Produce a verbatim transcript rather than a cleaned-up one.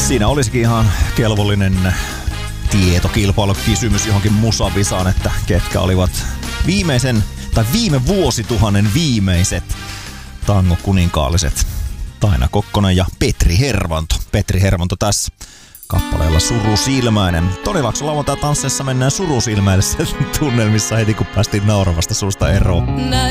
Siinä olisikin ihan kelvollinen tietokilpailukysymys johonkin musavisaan, että ketkä olivat viimeisen tai viime vuosituhannen viimeiset tango-kuninkaalliset. Taina Kokkonen ja Petri Hervanto. Petri Hervanto tässä kappaleella Surusilmäinen. Tonilaakso lauantai tansseissa mennään surusilmäisessä tunnelmissa heti kun päästiin nauravasta suusta eroon.